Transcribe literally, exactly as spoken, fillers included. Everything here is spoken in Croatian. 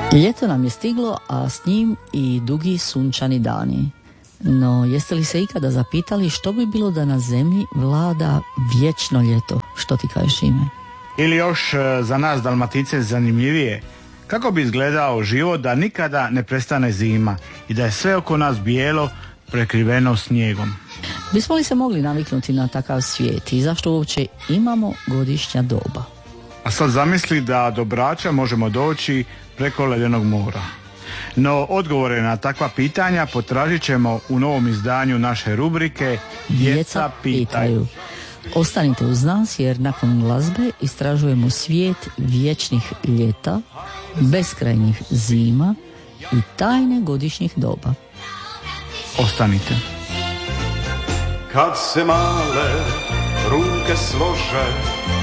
Ljeto nam je stiglo, a s njim i dugi sunčani dani. No, jeste li se ikada zapitali što bi bilo da na zemlji vlada vječno ljeto? Što ti kažeš, Ime? Ili još za nas Dalmatince zanimljivije, kako bi izgledao život da nikada ne prestane zima i da je sve oko nas bijelo, prekriveno snijegom? Bismo li se mogli naviknuti na takav svijet i zašto uopće imamo godišnja doba? A sad zamisli da do Brača možemo doći preko ledenog mora. No, odgovore na takva pitanja potražit ćemo u novom izdanju naše rubrike Djeca pitaju. Ostanite uz nas jer nakon glazbe istražujemo svijet vječnih ljeta, beskrajnih zima i tajne godišnjih doba. Ostanite. Kad se male ruke slože